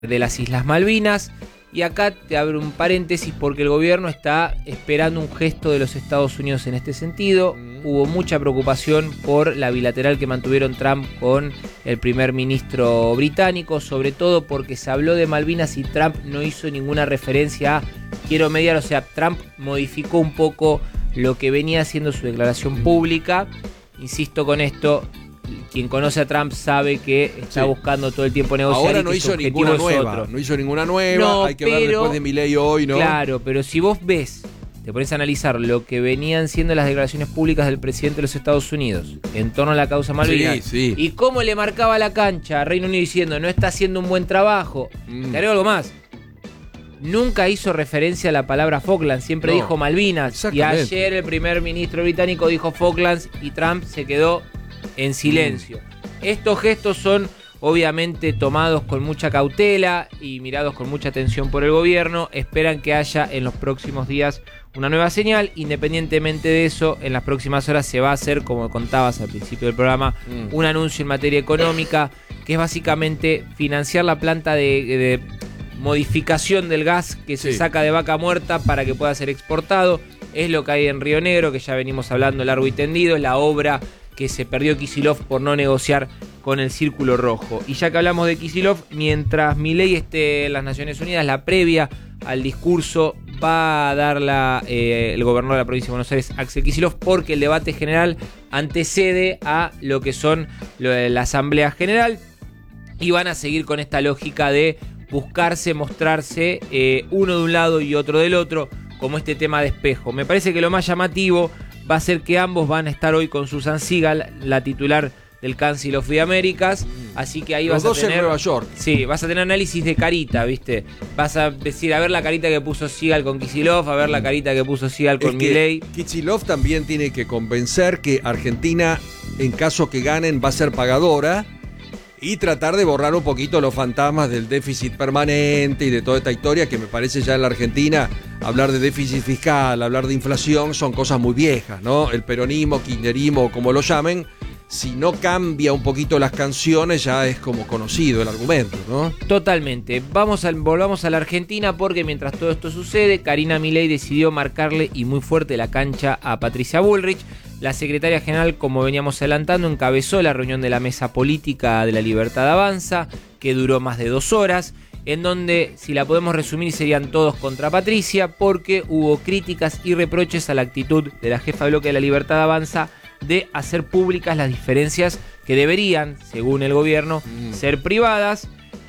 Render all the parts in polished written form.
de las Islas Malvinas. Y acá te abro un paréntesis porque el gobierno está esperando un gesto de los Estados Unidos en este sentido. Hubo mucha preocupación por la bilateral que mantuvieron Trump con el primer ministro británico, sobre todo porque se habló de Malvinas y Trump no hizo ninguna referencia a quiero mediar. O sea, Trump modificó un poco lo que venía haciendo su declaración pública. Insisto con esto. Quien conoce a Trump sabe que está buscando todo el tiempo negociar. Ahora no hizo ninguna nueva. No hizo ninguna nueva. No, hay que ver después de Milei hoy, ¿no? Claro, pero si vos ves, te pones a analizar lo que venían siendo las declaraciones públicas del presidente de los Estados Unidos en torno a la causa Malvinas y cómo le marcaba la cancha a Reino Unido diciendo no está haciendo un buen trabajo. Te agrego algo más. Nunca hizo referencia a la palabra Falklands, siempre dijo Malvinas. Y ayer el primer ministro británico dijo Falklands y Trump se quedó en silencio. Estos gestos son obviamente tomados con mucha cautela y mirados con mucha atención por el gobierno. Esperan que haya en los próximos días una nueva señal. Independientemente de eso, en las próximas horas se va a hacer, como contabas al principio del programa, un anuncio en materia económica, que es básicamente financiar la planta de modificación del gas que se saca de Vaca Muerta para que pueda ser exportado. Es lo que hay en Río Negro, que ya venimos hablando largo y tendido, es la obra que se perdió Kicillof por no negociar con el Círculo Rojo. Y ya que hablamos de Kicillof, mientras Milei esté en las Naciones Unidas, la previa al discurso va a dar el gobernador de la provincia de Buenos Aires, Axel Kicillof, porque el debate general antecede a lo que son la Asamblea General y van a seguir con esta lógica de buscarse, mostrarse uno de un lado y otro del otro, como este tema de espejo. Me parece que lo más llamativo va a ser que ambos van a estar hoy con Susan Segal, la titular del Council of the Americas, así que ahí los vas dos a tener... en Nueva York. Sí, vas a tener análisis de carita, ¿viste? Vas a decir, a ver la carita que puso Segal con Kicillof, a ver la carita que puso Segal con Milei. Kicillof también tiene que convencer que Argentina, en caso que ganen, va a ser pagadora y tratar de borrar un poquito los fantasmas del déficit permanente y de toda esta historia que me parece ya en la Argentina hablar de déficit fiscal, hablar de inflación son cosas muy viejas, ¿no? El peronismo, kirchnerismo, como lo llamen, si no cambia un poquito las canciones ya es como conocido el argumento, ¿no? Totalmente. Volvamos a la Argentina porque mientras todo esto sucede, Karina Milei decidió marcarle y muy fuerte la cancha a Patricia Bullrich. La secretaria general, como veníamos adelantando, encabezó la reunión de la Mesa Política de la Libertad Avanza, que duró más de 2 horas, en donde, si la podemos resumir, serían todos contra Patricia, porque hubo críticas y reproches a la actitud de la jefa de bloque de la Libertad Avanza de hacer públicas las diferencias que deberían, según el gobierno, ser privadas.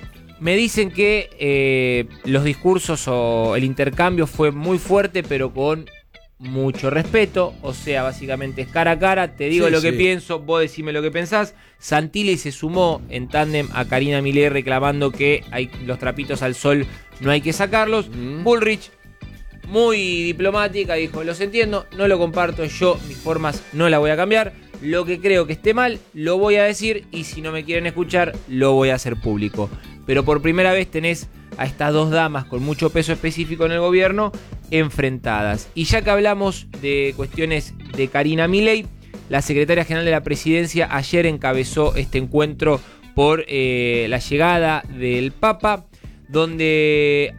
Me dicen que los discursos o el intercambio fue muy fuerte, pero con mucho respeto, o sea, básicamente es cara a cara, te digo lo que pienso, vos decime lo que pensás. Santilli se sumó en tándem a Karina Milei reclamando que los trapitos al sol no hay que sacarlos. Bullrich, muy diplomática, dijo, los entiendo, no lo comparto, yo mis formas no las voy a cambiar, lo que creo que esté mal, lo voy a decir y si no me quieren escuchar, lo voy a hacer público. Pero por primera vez tenés a estas dos damas con mucho peso específico en el gobierno enfrentadas. Y ya que hablamos de cuestiones de Karina Milei, la secretaria general de la presidencia ayer encabezó este encuentro por la llegada del Papa, donde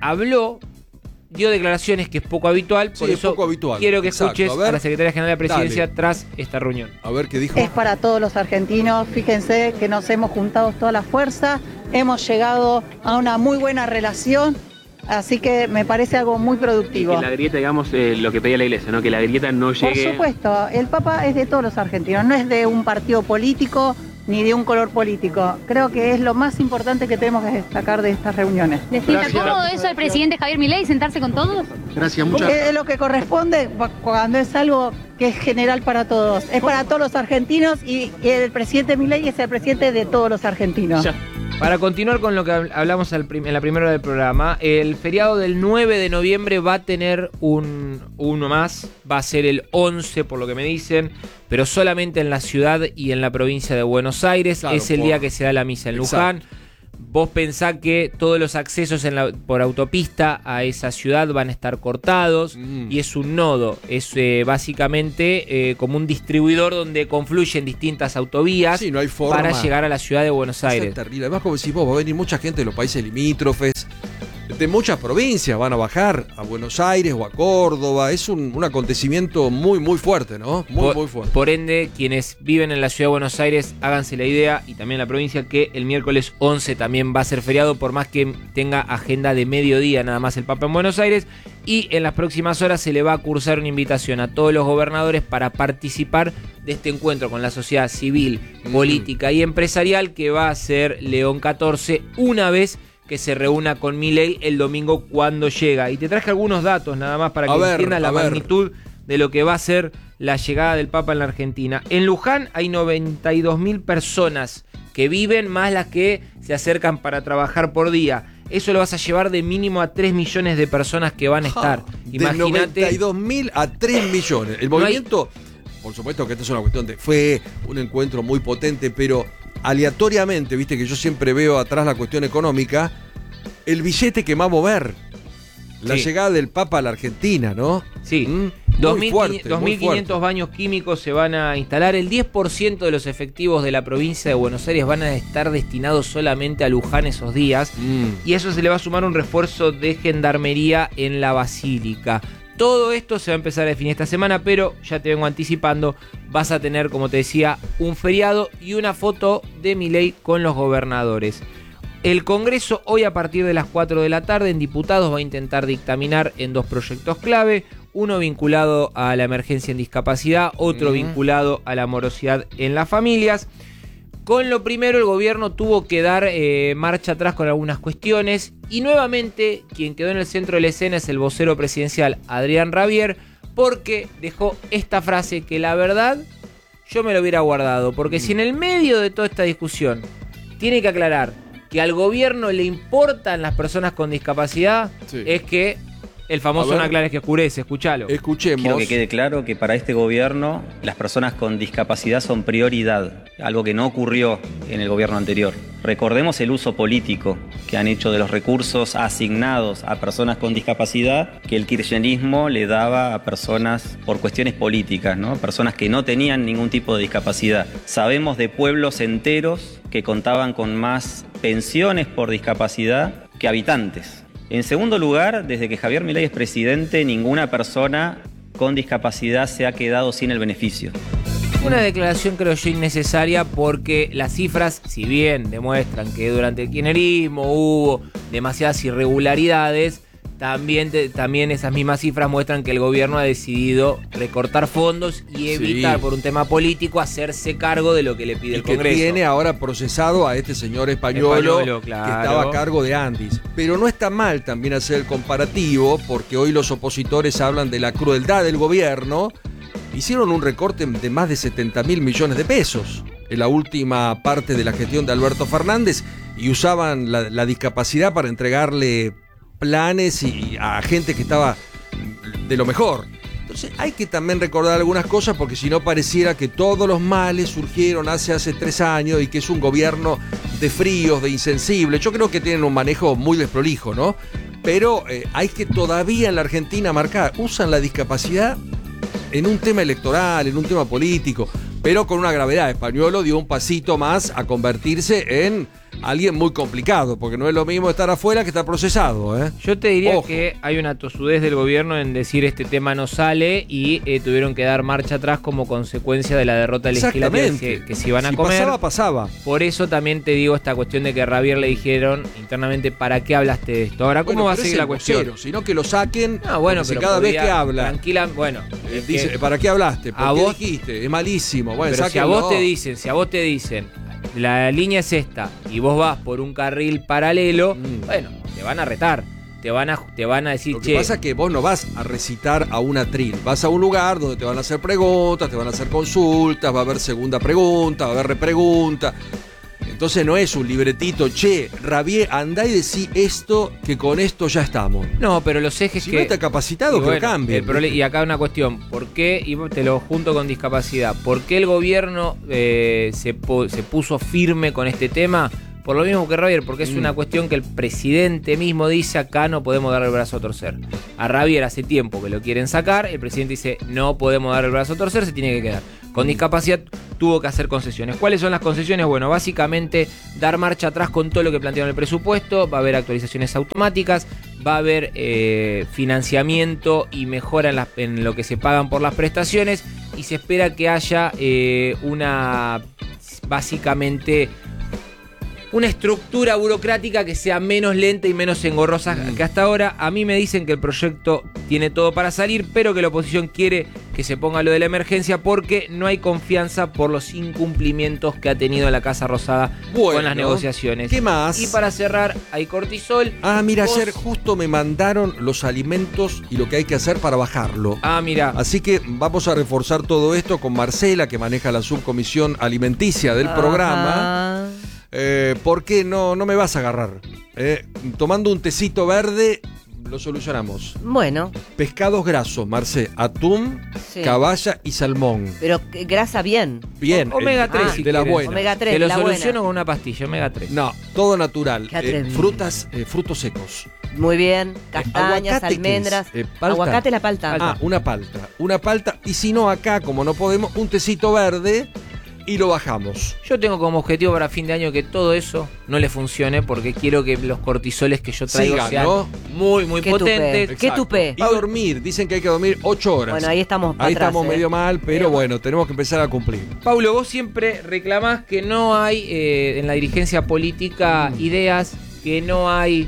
dio declaraciones que es poco habitual, por eso poco habitual. Quiero que escuches a la secretaria general de la presidencia tras esta reunión. A ver qué dijo. Es para todos los argentinos, fíjense que nos hemos juntado toda la fuerza, hemos llegado a una muy buena relación, así que me parece algo muy productivo. Y que la grieta, digamos, lo que pedía la iglesia, ¿no? Que la grieta no llegue... Por supuesto, el Papa es de todos los argentinos, no es de un partido político ni de un color político. Creo que es lo más importante que tenemos que destacar de estas reuniones. ¿Le sienta cómodo eso al presidente Javier Milei, sentarse con todos? Gracias, muchas gracias. Es lo que corresponde cuando es algo que es general para todos. Es para todos los argentinos y el presidente Milei es el presidente de todos los argentinos. Ya. Para continuar con lo que hablamos en la primera hora del programa, el feriado del 9 de noviembre va a tener uno más, va a ser el 11 por lo que me dicen, pero solamente en la ciudad y en la provincia de Buenos Aires. Claro, es el día que se da la misa en Luján. Vos pensás que todos los accesos por autopista a esa ciudad van a estar cortados y es un nodo, es básicamente como un distribuidor donde confluyen distintas autovías no hay forma para llegar a la ciudad de Buenos Aires. Es terrible. Además, como decís vos, va a venir mucha gente de los países limítrofes, de muchas provincias van a bajar a Buenos Aires o a Córdoba. Es un acontecimiento muy, muy fuerte, ¿no? Muy fuerte. Por ende, quienes viven en la ciudad de Buenos Aires, háganse la idea, y también la provincia, que el miércoles 11 también va a ser feriado, por más que tenga agenda de mediodía nada más el Papa en Buenos Aires. Y en las próximas horas se le va a cursar una invitación a todos los gobernadores para participar de este encuentro con la sociedad civil, política y empresarial que va a ser León XIV una vez que se reúna con Milei el domingo cuando llega. Y te traje algunos datos nada más para que entiendas la magnitud de lo que va a ser la llegada del Papa en la Argentina. En Luján hay 92.000 personas que viven, más las que se acercan para trabajar por día. Eso lo vas a llevar de mínimo a 3 millones de personas que van a estar. Imagínate. De 92.000 a 3 millones. El movimiento, por supuesto que esta es una cuestión de fe, un encuentro muy potente, pero aleatoriamente, viste que yo siempre veo atrás la cuestión económica, el billete que va a mover la llegada del Papa a la Argentina, ¿no? Sí, 2.500 baños químicos se van a instalar. El 10% de los efectivos de la provincia de Buenos Aires van a estar destinados solamente a Luján esos días. Y eso se le va a sumar un refuerzo de gendarmería en la Basílica. Todo esto se va a empezar a definir esta semana, pero ya te vengo anticipando, vas a tener, como te decía, un feriado y una foto de Milei con los gobernadores. El Congreso hoy a partir de las 4 de la tarde en diputados va a intentar dictaminar en 2 proyectos clave, uno vinculado a la emergencia en discapacidad, otro vinculado a la morosidad en las familias. Con lo primero, el gobierno tuvo que dar marcha atrás con algunas cuestiones y nuevamente quien quedó en el centro de la escena es el vocero presidencial Adrián Rabier, porque dejó esta frase que la verdad yo me lo hubiera guardado, porque si en el medio de toda esta discusión tiene que aclarar que al gobierno le importan las personas con discapacidad, es que el famoso no aclares que oscurece. Escuchalo. Escuchemos. Quiero que quede claro que para este gobierno las personas con discapacidad son prioridad, algo que no ocurrió en el gobierno anterior. Recordemos el uso político que han hecho de los recursos asignados a personas con discapacidad que el kirchnerismo le daba a personas por cuestiones políticas, ¿no? Personas que no tenían ningún tipo de discapacidad. Sabemos de pueblos enteros que contaban con más pensiones por discapacidad que habitantes. En segundo lugar, desde que Javier Milei es presidente, ninguna persona con discapacidad se ha quedado sin el beneficio. Una declaración creo yo innecesaria porque las cifras, si bien demuestran que durante el kirchnerismo hubo demasiadas irregularidades, también esas mismas cifras muestran que el gobierno ha decidido recortar fondos y evitar por un tema político hacerse cargo de lo que le pide el Congreso. Que tiene ahora procesado a este señor Españolo claro, que estaba a cargo de Andis. Pero no está mal también hacer el comparativo, porque hoy los opositores hablan de la crueldad del gobierno. Hicieron un recorte de más de 70.000 millones de pesos en la última parte de la gestión de Alberto Fernández y usaban la discapacidad para entregarle planes y a gente que estaba de lo mejor. Entonces hay que también recordar algunas cosas, porque si no pareciera que todos los males surgieron hace 3 años y que es un gobierno de fríos, de insensibles. Yo creo que tienen un manejo muy desprolijo, ¿no? Pero hay que todavía en la Argentina marcar, usan la discapacidad en un tema electoral, en un tema político, pero con una gravedad. Españolo dio un pasito más a convertirse en alguien muy complicado, porque no es lo mismo estar afuera que estar procesado, ¿eh? Yo te diría que hay una tosudez del gobierno en decir este tema no sale y tuvieron que dar marcha atrás como consecuencia de la derrota legislativa que se iban a comer. Pasaba. Por eso también te digo esta cuestión de que a Rabier le dijeron internamente, ¿para qué hablaste de esto? Ahora, ¿cómo va a seguir la cuestión? Sino que lo saquen, pero cada vez que habla. Tranquila, dice, ¿para qué hablaste? ¿Por qué dijiste? Es malísimo. Bueno, pero si a vos te dicen, la línea es esta y vos vas por un carril paralelo, bueno, te van a retar, te van a decir, Lo que pasa es que vos no vas a recitar a un atril, vas a un lugar donde te van a hacer preguntas, te van a hacer consultas, va a haber segunda pregunta, va a haber repregunta. Entonces no es un libretito, Rabier, andá y decí esto, que con esto ya estamos. No, pero los ejes si que... no está capacitado, que lo cambie. Y acá una cuestión, ¿por qué, y te lo junto con discapacidad, por qué el gobierno se puso firme con este tema? Por lo mismo que Javier, porque es una cuestión que el presidente mismo dice, acá no podemos dar el brazo a torcer. A Javier hace tiempo que lo quieren sacar, el presidente dice, no podemos dar el brazo a torcer, se tiene que quedar. Con discapacidad tuvo que hacer concesiones. ¿Cuáles son las concesiones? Bueno, básicamente dar marcha atrás con todo lo que plantearon el presupuesto, va a haber actualizaciones automáticas, va a haber financiamiento y mejora en lo que se pagan por las prestaciones, y se espera que haya básicamente una estructura burocrática que sea menos lenta y menos engorrosa que hasta ahora. A mí me dicen que el proyecto tiene todo para salir, pero que la oposición quiere que se ponga lo de la emergencia porque no hay confianza por los incumplimientos que ha tenido la Casa Rosada con las negociaciones. ¿Qué más? Y para cerrar, hay cortisol. Mira, ayer justo me mandaron los alimentos y lo que hay que hacer para bajarlo. Mira. Así que vamos a reforzar todo esto con Marcela, que maneja la subcomisión alimenticia del programa. Porque no me vas a agarrar. Tomando un tecito verde lo solucionamos. Bueno. Pescados grasos, Marce, atún, caballa y salmón. Pero grasa bien. Bien. Omega 3, si de la buena. Omega 3, te lo la soluciono buena. con una pastilla, omega 3. No, todo natural. Qué Frutos secos. Muy bien. Castañas, ¿Aguacate almendras. qué es? Palta. Aguacate, la palta. Una palta. Y si no, acá, como no podemos, un tecito verde y lo bajamos. Yo tengo como objetivo para fin de año que todo eso no le funcione, porque quiero que los cortisoles que yo traigo sean muy potentes. Qué tupé. Y dormir, dicen que hay que dormir 8 horas. Bueno, ahí estamos medio mal, pero bueno, tenemos que empezar a cumplir. Paulo, vos siempre reclamás que no hay en la dirigencia política ideas, que no hay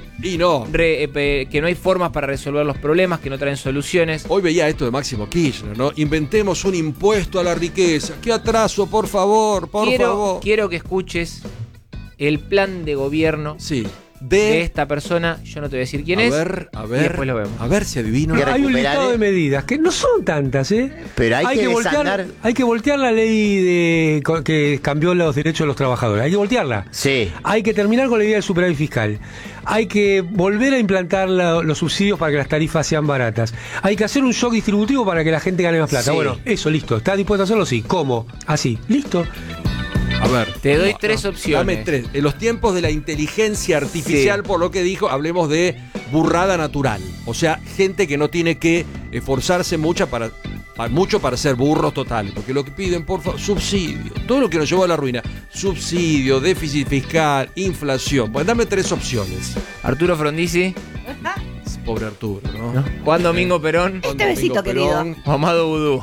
que no hay formas para resolver los problemas, que no traen soluciones. Hoy veía esto de Máximo Kirchner, ¿no? Inventemos un impuesto a la riqueza. ¡Qué atraso, por favor, por favor! Quiero que escuches el plan de gobierno de esta persona. Yo no te voy a decir quién es. A ver, y después lo vemos. A ver si adivino. Hay un listado de medidas que no son tantas, Pero hay que voltear la ley que cambió los derechos de los trabajadores. Hay que voltearla. Sí. Hay que terminar con la idea del superávit fiscal. Hay que volver a implantar los subsidios para que las tarifas sean baratas. Hay que hacer un shock distributivo para que la gente gane más plata. Sí. Bueno, eso, listo. ¿Estás dispuesto a hacerlo? Sí. ¿Cómo? Así. Listo. A ver, te doy tres opciones. Dame tres. En los tiempos de la inteligencia artificial, por lo que dijo, hablemos de burrada natural. O sea, gente que no tiene que esforzarse mucho para ser burros totales. Porque lo que piden, por favor, subsidio. Todo lo que nos llevó a la ruina. Subsidio, déficit fiscal, inflación. Pues dame tres opciones. Arturo Frondizi. Pobre Arturo, ¿no? Juan Domingo Perón. Este besito, querido. Amado Vudú.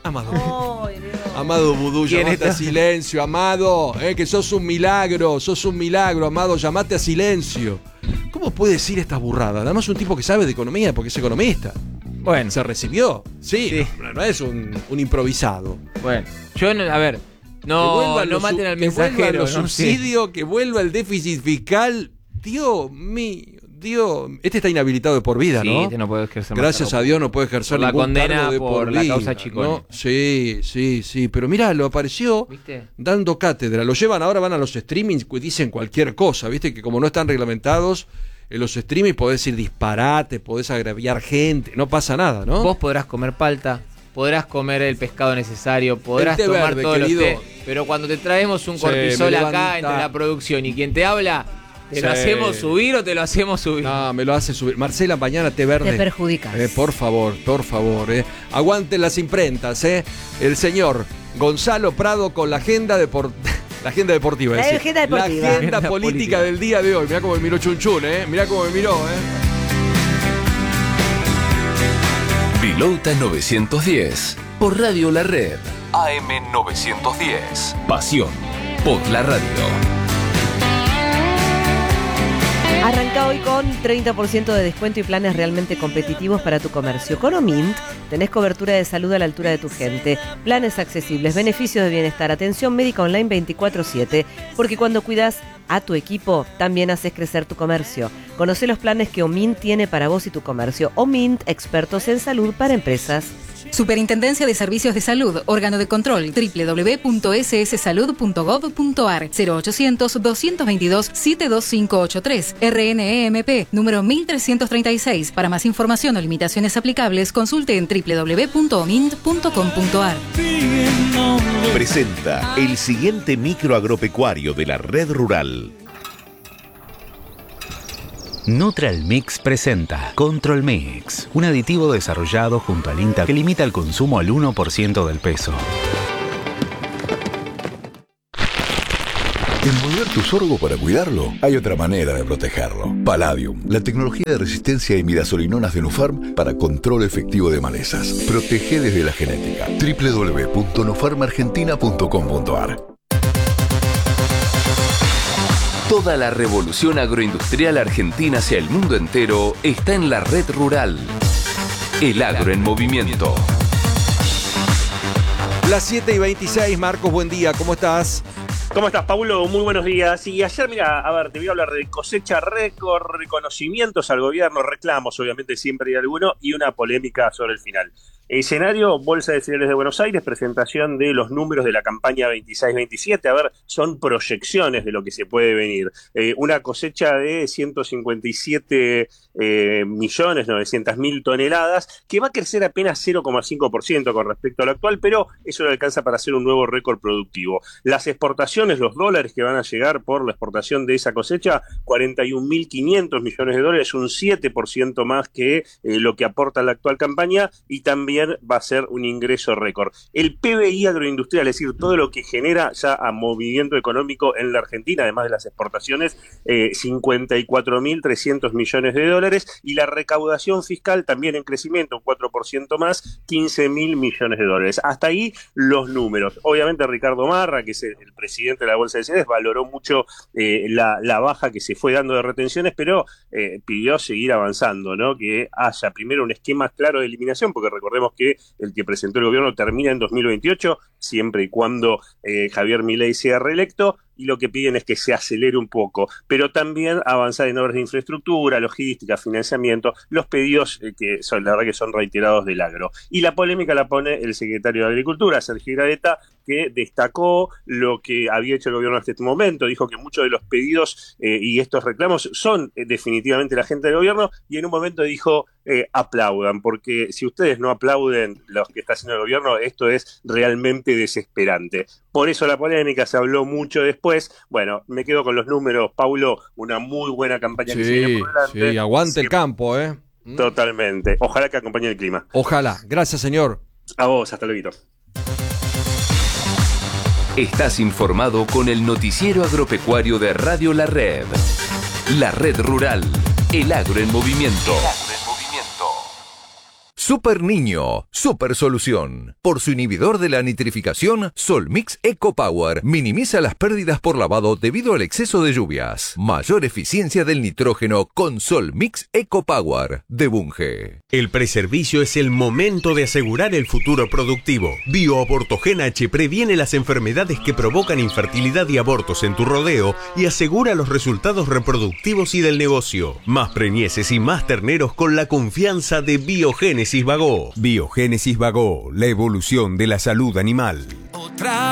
Amado Vudú, llamate a silencio, Amado, que sos un milagro, Amado, llamate a silencio. ¿Cómo puede decir estas burradas? Además un tipo que sabe de economía, porque es economista. Bueno. Se recibió, sí. No es un improvisado. Bueno, no maten al mensajero. Que vuelva los subsidios, que vuelva el déficit fiscal. Dios mío. Este está inhabilitado de por vida, ¿no? Sí, este no puede ejercer. Gracias a Dios no puede ejercer la ningún condena cargo de por la vida, causa Chicone, ¿no? Sí, pero mirá, lo apareció. ¿Viste? Dando cátedra. Lo llevan, ahora van a los streamings y dicen cualquier cosa, ¿viste? Que como no están reglamentados, en los streamings podés decir disparate, podés agraviar gente, no pasa nada, ¿no? Vos podrás comer palta, podrás comer el pescado necesario, podrás té tomar verde, todos querido. los té, pero cuando te traemos un cortisol acá entre la producción y quien te habla, ¿te lo hacemos subir o te lo hacemos subir? No, me lo hace subir. Marcela, mañana té verde. Te perjudicas. Por favor. Aguanten las imprentas, El señor Gonzalo Prado con la agenda la agenda deportiva. La agenda política del día de hoy. Mirá cómo me miró Chunchun, Mirá cómo me miró, Pilota 910 por Radio La Red. AM 910. Pasión por la radio. Arranca hoy con 30% de descuento y planes realmente competitivos para tu comercio. Con Omint tenés cobertura de salud a la altura de tu gente, planes accesibles, beneficios de bienestar, atención médica online 24/7, porque cuando cuidas a tu equipo, también haces crecer tu comercio. Conoce los planes que Omint tiene para vos y tu comercio. Omint, expertos en salud para empresas. Superintendencia de Servicios de Salud, órgano de control, www.sssalud.gov.ar, 0800-222-72583, RNEMP, número 1336. Para más información o limitaciones aplicables, consulte en www.omint.com.ar. Presenta el siguiente micro agropecuario de la Red Rural. Neutral Mix presenta Control Mix, un aditivo desarrollado junto al INTA que limita el consumo al 1% del peso. Envolver tu sorgo para cuidarlo, hay otra manera de protegerlo. Palladium, la tecnología de resistencia a imidazolinonas de Nufarm para control efectivo de malezas. Protege desde la genética. www.nufarmargentina.com.ar. Toda la revolución agroindustrial argentina hacia el mundo entero está en la red rural. El agro en movimiento. Las 7:26, Marcos, buen día, ¿cómo estás? ¿Cómo estás, Paulo? Muy buenos días. Y ayer, mira, a ver, te voy a hablar de cosecha récord, reconocimientos al gobierno, reclamos, obviamente siempre hay alguno, y una polémica sobre el final. Escenario, Bolsa de Cereales de Buenos Aires, presentación de los números de la campaña 26-27. A ver, son proyecciones de lo que se puede venir. Una cosecha de 157.900.000 toneladas, que va a crecer apenas 0,5% con respecto a lo actual, pero eso le alcanza para hacer un nuevo récord productivo. Las exportaciones, los dólares que van a llegar por la exportación de esa cosecha, 41.500 millones de dólares, un 7% más que lo que aporta la actual campaña, y también va a ser un ingreso récord. El PBI agroindustrial, es decir, todo lo que genera ya a movimiento económico en la Argentina, además de las exportaciones, 54.300 millones de dólares, y la recaudación fiscal también en crecimiento, un 4% más, 15.000 millones de dólares. Hasta ahí los números. Obviamente Ricardo Marra, que es el presidente de la Bolsa de Cereales, valoró mucho la baja que se fue dando de retenciones, pero pidió seguir avanzando, ¿no? Que haya primero un esquema claro de eliminación, porque recordemos que el que presentó el gobierno termina en 2028, siempre y cuando Javier Milei sea reelecto, y lo que piden es que se acelere un poco, pero también avanzar en obras de infraestructura, logística, financiamiento, los pedidos que son, la verdad que son reiterados del agro. Y la polémica la pone el secretario de Agricultura, Sergio Gravetta, que destacó lo que había hecho el gobierno hasta este momento, dijo que muchos de los pedidos y estos reclamos son definitivamente la gente del gobierno, y en un momento dijo, aplaudan, porque si ustedes no aplauden los que está haciendo el gobierno, esto es realmente desesperante. Por eso la polémica, se habló mucho después. Bueno, me quedo con los números, Paulo, una muy buena campaña que se viene por delante. Sí, aguante el campo, ¿eh? Totalmente. Ojalá que acompañe el clima. Ojalá. Gracias, señor. A vos, hasta luego. Estás informado con el noticiero agropecuario de Radio La Red. La Red Rural. El agro en movimiento. Super Niño, super solución. Por su inhibidor de la nitrificación, Solmix Eco Power minimiza las pérdidas por lavado debido al exceso de lluvias. Mayor eficiencia del nitrógeno con Solmix Eco Power de Bunge. El preservicio es el momento de asegurar el futuro productivo. BioAbortogen H previene las enfermedades que provocan infertilidad y abortos en tu rodeo y asegura los resultados reproductivos y del negocio. Más preñeces y más terneros con la confianza de Biogénesis Bagó. Biogénesis Bagó, la evolución de la salud animal. Otra